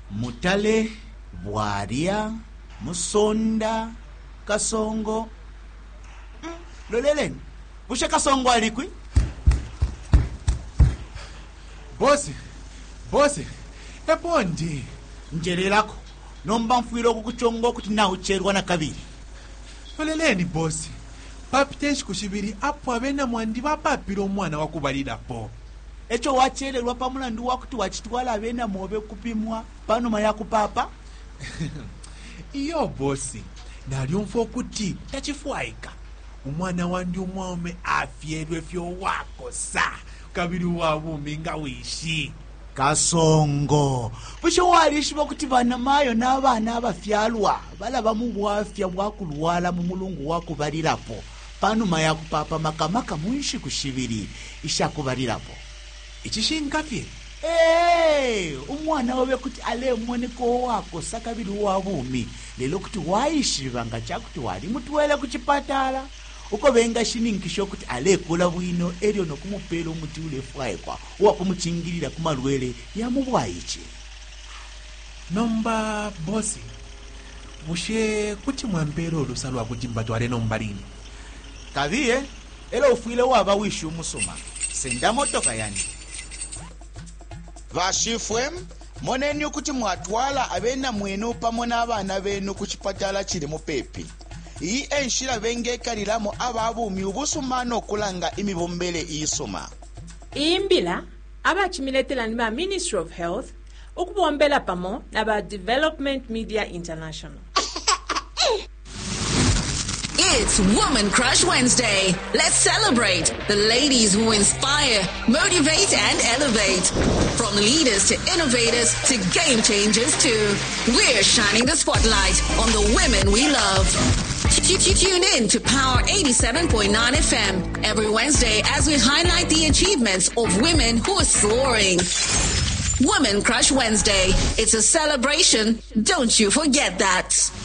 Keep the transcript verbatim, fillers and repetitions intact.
Mutale, Bwaria, Musonda, Kasongo. Mm, loleleni. Bushe Kasongo alikwi? Bosi, bosi, epondi. Njerelako, nomba mfuiro kukuchongo kuti na ucherwa na kabiri. Loleleni bosi, papitenshi kushibiri apo abena mwandi bapapiro omwana wakubalira po. Echo wachererwa pamulandu wakuti wachitwala abena mobe kupimwa pano mayaku papa. Iyo bosi, nalyumfa okuti tachifuaika. Umwana wandi umwome afyerwe fyo wako sa. Kabiri wabumi nga wishi. Kasongo. Busho walishiba kuti bana mayo n'abana abafyalwa balaba mu bwafya bwakulwala mu mulungu wako balirapo. Pano mayaku papa makamaka muishi kushibiri ishakubalirapo. Ichishinkafye. Hey, umwana wawe kuti ale mweneko wako sakabiri wabumi. Lelo kuti waishiba nga chakuti wali mutwele kuchipatala. Uko benga shininkisho kuti ale kula bwino eryo no kumupelo muti ule fwaekwa wakumuchingirira kumalwele ya mubwaichi. Nomba bosi, bushe kuti mwambero olusalwa kujimbatwale nombalini. Kaviye, elo ufuile waba wishi umusoma. Senda motoka yani. Vashifwe, moneni kuti mwatwala abena mwenu pamona abana benu kuchipatala chiri mupepi. Iyi enshira bengekaliramo ababumi ubusumano okulanga imibombele isoma. Imbila abachimiletela nima Ministry of Health ukubombela pamo naba Development Media International. It's Woman Crush Wednesday. Let's celebrate the ladies who inspire, motivate, and elevate. From leaders to innovators to game changers too. We're shining the spotlight on the women we love. Tune in to Power eighty-seven point nine F M every Wednesday as we highlight the achievements of women who are soaring. Woman Crush Wednesday. It's a celebration. Don't you forget that.